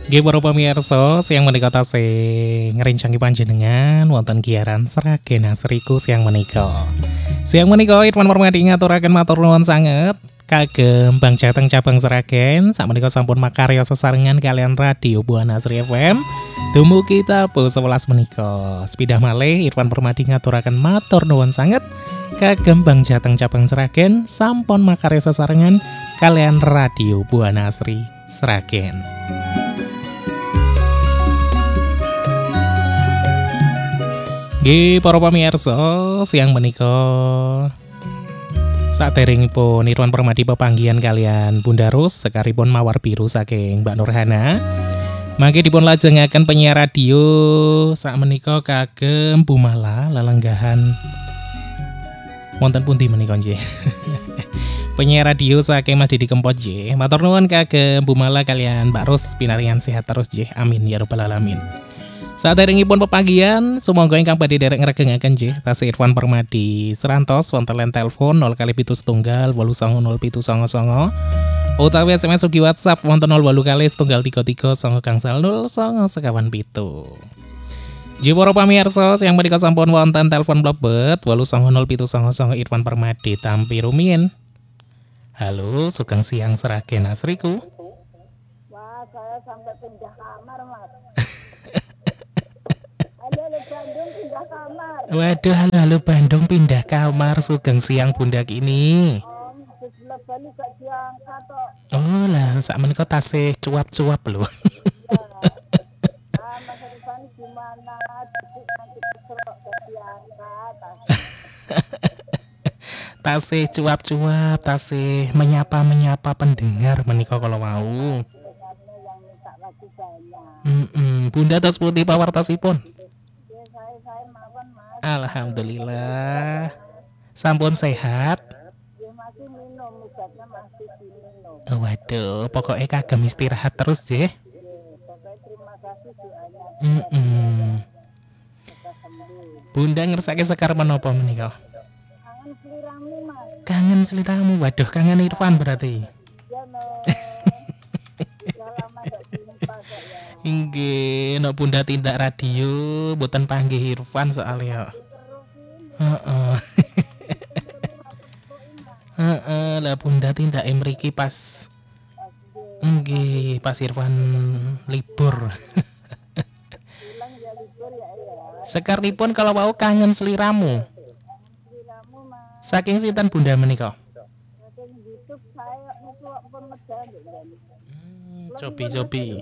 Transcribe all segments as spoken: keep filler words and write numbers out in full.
Nggih para pamirsa, siang menika tasih ngrencangi panjenengan wonten giaran Sragen Asriku siang menika. Siang menika Irfan Permadi ngaturaken matur nuwun sanget kagem Bang Jateng cabang Sragen sakmenika sampun makarya sesarengan kalian radio Buana Asri F M. Dumugi tabuh sewelas menika. Sepidah malih Irfan Permadi ngaturaken matur nuwun sanget kagem Bang Jateng cabang Sragen sampun makarya sesarengan kalian radio Buana Asri Sragen. Nggih para pamirsa, siang menika saderengipun Irwan Permadi pepanggihan kalian Bunda Ros sekaripun mawar biru saking Mbak Nurhana. Mangke dipun lajengaken penyiar radio sak menika kagem Bumala lelenggahan wonten pundi menika nggih. Penyiar radio saking Mas Didi Kempot nggih. Matur nuwun kagem Bumala kalian Mbak Ros pinarian sehat terus nggih. Amin ya rabbal alamin. Saderengipun pepanggihan, sumangga ingkang badhe derek ngregengaken nggih tasih Irfan Permadi serantos wonten line telepon nol kali pitu setunggal wolu sanga nol pitu sanga sanga utawi S M S ugi WhatsApp wonten nol wolu kali setunggal tiga tiga sanga gangsal nol sanga sekawan pitu. Nggih para pamirsa, yang menika sampun wonten telepon mlebet wolu sanga nol pitu sanga sanga Irfan Permadi tampi rumiyin. Halo, sugeng siang Sragen Asriku. Wah, saya sampai pindah kamar, Mas. Halo, Bandung pindah kamar. Waduh, halo halo Bandung pindah kamar. Sugeng siang Bunda kini. Om, wis lebani gak diangkat kok. Oh lah, sak menika tasih cuap-cuap lho. Ah, Mas Irfan gimana? Jadi nanti keselok gak diangkat. Tasih cuap-cuap, tasih menyapa-menyapa pendengar menika kalau mau. Dengarnya yang minta lagi banyak. Mm-mm. Bunda tos putih pawartosipun. Ya, saya saya mawon, Mas. Alhamdulillah. Sampun sehat. Ya masih minum, obatnya masih diminum. Oh, waduh, pokoknya kagem istirahat terus nggih. Ya, pokoknya terima kasih doanya. Mm-mm. Kita sembuh. Bunda ngersake sekar menapa menika? Kangen seliramu, Mas. Kangen seliramu. Waduh, kangen Irfan berarti. Ya, no. Sudah lama gak jumpa kok ya. Inggih, nek Bunda tindak radio mboten panggih Irfan soalnya. Heeh. Heeh, lah Bunda tindak mriki pas nggih, pas Irfan libur. Pulang ya libur ya ya. Sekaripun kalau mau kangen seliramu. Seliramu, Mas. Saking sinten Bunda menika? Saking YouTube saya niku pun medal lho. Cobi-cobi.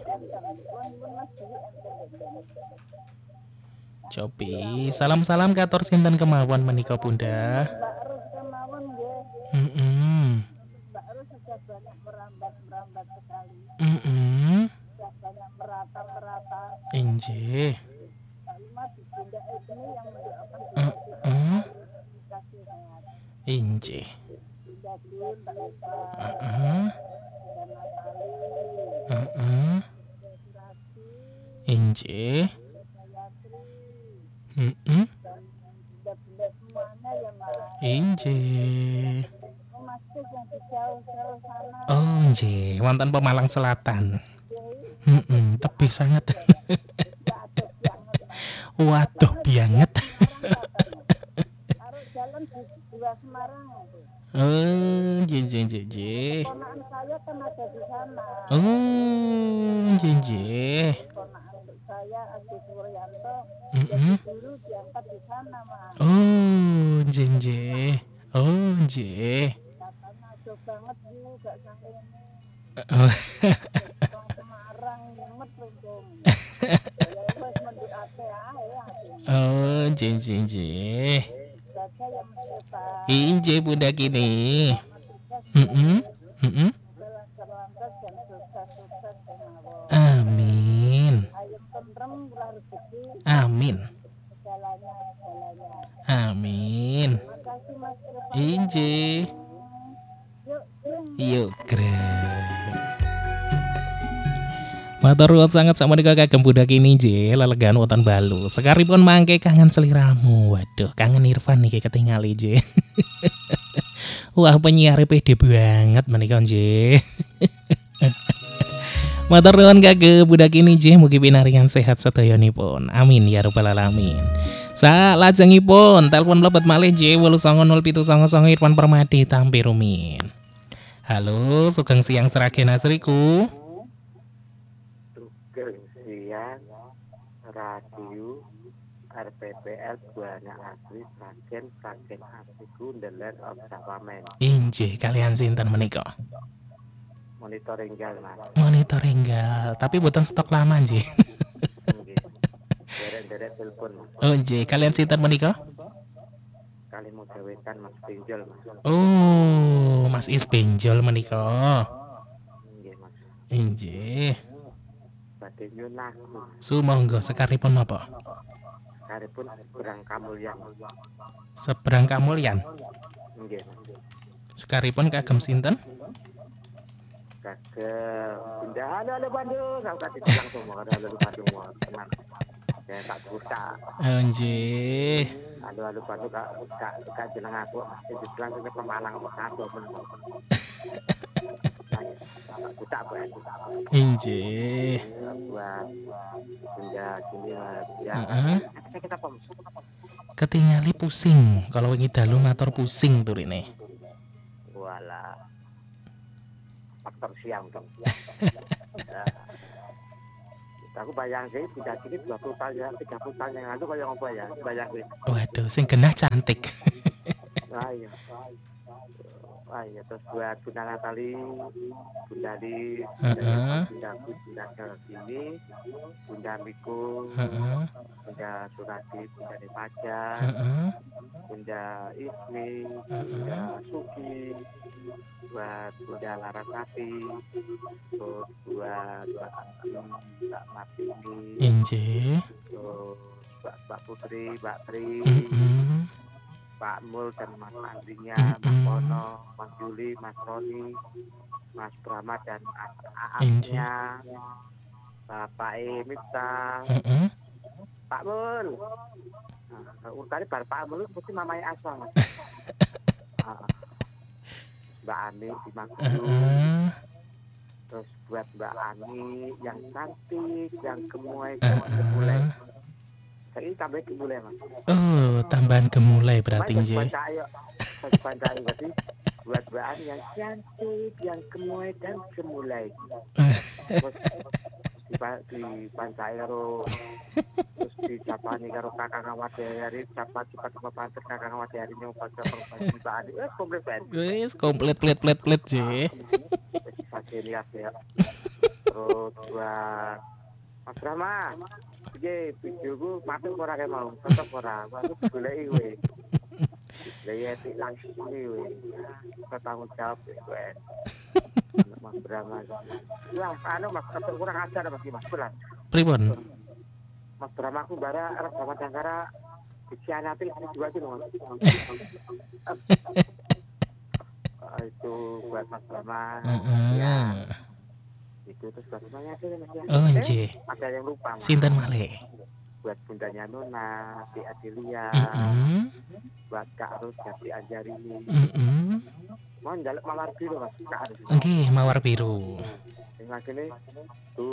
Cobi. Salam-salam katur sinten kemawon menika Bunda. Mbak Rus kemawon nggih. Heeh. Mbak Rus sudah banyak merambat-merambat sekali. Heeh. Sudah banyak merata-merata. Inggih. Kalimat di Bunda ini yang mendoakan Heeh. kasih sehat. Inggih. Bunda Dun, Mbak Eva, Heeh. dan Natali, Heeh. Surati, Inggih. Gayatri, Heeh. dan bunda-bunda semuanya ya Mas. Inggih. Oh, Mas Tis yang di jauh-jauh sana. Oh, inggih, wonten Pemalang Selatan. Jadi, Heeh, tebih sangat. waduh banget Mas. Waduh banget. Taruh jalan di dua Semarang. Oh, nggih nggih nggih, nggih. Ponakan saya kan ada di sana. Oh, nggih nggih. Ponakan saya Adi Suryanto. Heeh. Dulu diangkat di sana Mas. Oh, nggih nggih. Oh, nggih. Katanya aduh banget Bu, gak sampai ini. Oh, Orang Semarang nyemet untung. Ya wes mendoake ae ya. oh, nggih nggih nggih. Baca yang mendesak. Inggih Bunda kini. Sukses Heeh. Heeh. lancar-lancar dan sukses-sukses kemawon. Amin. Ayam tentrem murah rezeki Amin. segalanya segalanya. Amin. Makasih Mas Irfan. Inggih. Yuk, yuk. Yuk, grek. Matur nuwun sangat sama nika kagem budak ini je lelegan wonten balu. Sekaripun mangke kangen seliramu. Waduh, kangen Irfan niki ketingali je. Wah, penyiar P D banget menika je. Matur nuwun kagem budak ini J, mugi pinaringan sehat sedayanipun. Amin ya rabbal alamin. Sa lajengipun telepon mlebet malih J wolu sanga nol pitu sanga sanga Irfan Permadi tampi rumin. Halo, sugeng siang Seragen Asriku. Sugeng siang radio R P P L Buana Asri Sragen Sragen Asriku The Land of Sapamen. Injih, kalian sinten menika? Monitor enggal Mas. Monitor enggal, tapi boten stok lama nggih. Nggih. Derek-derek telepon Mas. Oh nggih, kalian sinten menika? Kali mau gawekan Mas Pinjol Mas. Oh, Mas Is Benjol menika. Nggih Mas. Injih. Badhe nyuwun lagu. Sumangga sekaripun napa? Karepun Seberang Kamulyan. Seberang Kamulyan. Nggih Mas. Sekaripun kagem sinten? Kagem pindah halo Bandung, aku tadi langsung mau halo Bandung mau tenan. Ya tak buka. Oh nggih. Halo halo Bandung kak kak kak jeneng aku masih di langsung ke Pemalang kok satu men. Buka apa ya? Injih. Buat pindah sini Mas. Ya. Heeh. Kita pom. Ketingali pusing, kalau wingi dalu matur pusing turine. Walah. Faktor siang dong. Aku bayang sih tidak sini dua puluh tahun ya, tiga puluh tahun yang lalu kayak apa ya, bayang sih. Waduh, sing genah cantik. Wah iya. Wah iya, terus buat Bunda Natali, Bunda Di, Heeh. Bunda Bunda ke sini, Bunda Miku, Heeh. Bunda Surati, Bunda Depaja, Heeh. Bunda Ismi, Bunda Suki, buat Bunda Larasati, terus buat Mbak Mbak Martini, Injih. terus Mbak Mbak Putri, Mbak Tri, Heeh. Pak Mul dan Mas Andrinya, Mas Mm-mm. Pono, Mas Juli, Mas Roni, Mas Brahma dan Injih. A-nya, Bapak E Miftah, Heeh. Pak Mul. Nah, urutannya bar Pak Mul mesti mamanya Aswa Mas. Ah, Mbak Ani di Magelang, Heeh. terus buat Mbak Ani yang cantik, yang gemoy, yang gemulai. Saya ini tambah gemulai Mas. Oh, tambahan gemulai berarti Mas, nggih. baca ayo, Mas, baca ayo berarti buat Mbak Ani yang cantik, yang gemoy dan gemulai. Terus di dipancai karo terus dicapani karo kakang Wadari, capat cepat sama pantes kakang Wadari yang baca perempuan Mbak Ani. Eh, komplit Ben. Wis komplit plit plit plit nggih. Fasilitas ya. Terus buat Mas Rama, iki videoku matur ora kae mau, tetep ora. Aku goleki kowe. Lah ya tik langsung kowe. Bertanggung jawab kowe. Mas Rama. Lah, anu Mas, tetep kurang ajar Mas Mas Bulan. Pripun? Mas Rama aku bara arep sama Dangkara dikhianati dua sih Mas. Itu buat Mas Rama. Heeh. Itu terus bagaimana sih Mas ya? Oh nggih. Ada yang lupa Mas. Sinten malih? Buat bundanya Nona, si Adelia, Heeh. buat Kak Arus, Gati Anjarini. Heeh. Mau njaluk mawar biru Mas, Kak Arus. Nggih, mawar biru. Sing lagi nih,